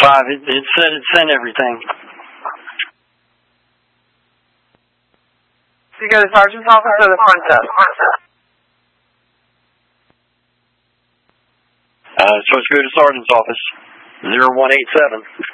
5. It said it sent everything. So you go to the sergeant's office or the front desk? So let's go to the sergeant's office. 0187.